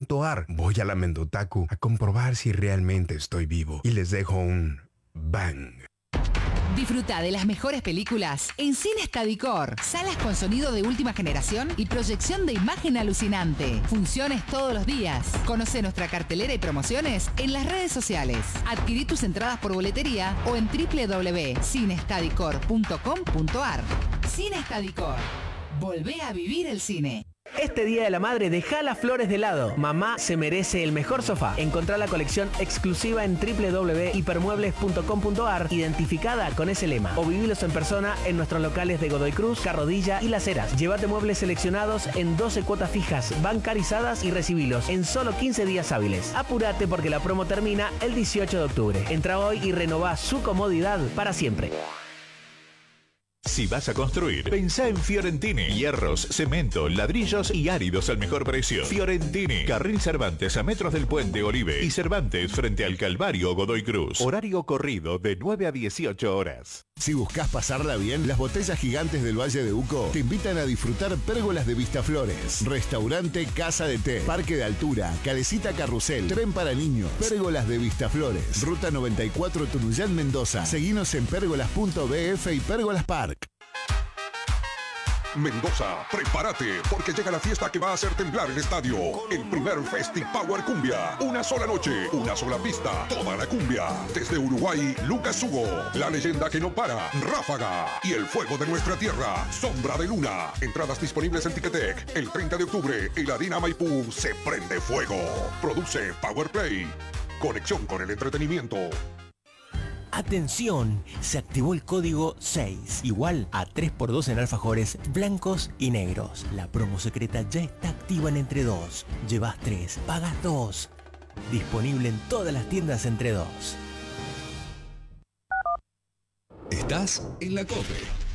Voy a la Mendotaku a comprobar si realmente estoy vivo y les dejo un bang. Disfruta de las mejores películas en Cine Estadicor. Salas con sonido de última generación y proyección de imagen alucinante. Funciones todos los días. Conoce nuestra cartelera y promociones en las redes sociales. Adquirí tus entradas por boletería o en www.cineestadicor.com.ar. Cine Estadicor. Volvé a vivir el cine. Este Día de la Madre, deja las flores de lado. Mamá se merece el mejor sofá. Encontrá la colección exclusiva en www.hipermuebles.com.ar identificada con ese lema. O vivilos en persona en nuestros locales de Godoy Cruz, Carrodilla y Las Heras. Llévate muebles seleccionados en 12 cuotas fijas, bancarizadas y recibilos en solo 15 días hábiles. Apúrate porque la promo termina el 18 de octubre. Entra hoy y renová su comodidad para siempre. Si vas a construir, pensá en Fiorentini. Hierros, cemento, ladrillos y áridos al mejor precio. Fiorentini. Carril Cervantes a metros del puente Oribe y Cervantes frente al Calvario Godoy Cruz. Horario corrido de 9 a 18 horas. Si buscas pasarla bien, las botellas gigantes del Valle de Uco te invitan a disfrutar pérgolas de Vistaflores, restaurante Casa de Té, parque de altura, calecita carrusel, tren para niños, pérgolas de Vistaflores, ruta 94 Tunuyán Mendoza. Seguinos en pérgolas.bf y Pérgolas Park. Mendoza, prepárate, porque llega la fiesta que va a hacer temblar el estadio. El primer Festi-Power Cumbia. Una sola noche, una sola pista, toda la cumbia. Desde Uruguay, Lucas Hugo, la leyenda que no para, Ráfaga. Y el fuego de nuestra tierra, Sombra de Luna. Entradas disponibles en Ticketek. El 30 de octubre, el Arena Maipú se prende fuego. Produce Powerplay. Conexión con el entretenimiento. ¡Atención! Se activó el código 6, igual a 3x2 en alfajores blancos y negros. La promo secreta ya está activa en Entre 2. Llevas 3, pagas 2. Disponible en todas las tiendas Entre 2. Estás en la COPE.